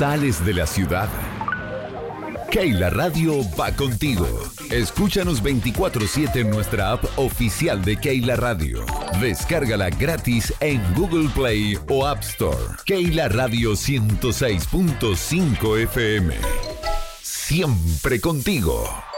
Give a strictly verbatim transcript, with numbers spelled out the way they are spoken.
sales de la ciudad. Keila Radio va contigo. Escúchanos veinticuatro siete en nuestra app oficial de Keila Radio. Descárgala gratis en Google Play o App Store. Keila Radio ciento seis punto cinco F M. Siempre contigo.